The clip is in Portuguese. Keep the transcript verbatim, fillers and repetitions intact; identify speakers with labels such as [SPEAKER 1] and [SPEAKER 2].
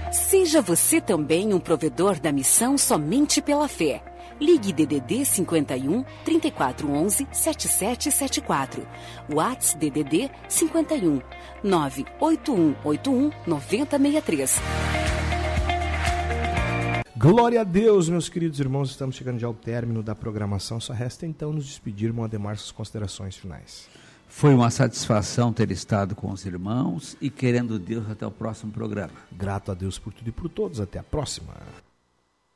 [SPEAKER 1] Seja você também um provedor da missão Somente pela Fé. Ligue D D D cinquenta e um, trinta e quatro onze, setenta e sete setenta e quatro. WhatsApp D D D cinquenta e um, nove oito um oito um, nove zero seis três.
[SPEAKER 2] Glória a Deus, meus queridos irmãos, estamos chegando já ao término da programação. Só resta então nos despedirmos, Ademar, suas considerações finais.
[SPEAKER 3] Foi uma satisfação ter estado com os irmãos e querendo Deus até o próximo programa.
[SPEAKER 2] Grato a Deus por tudo e por todos. Até a próxima.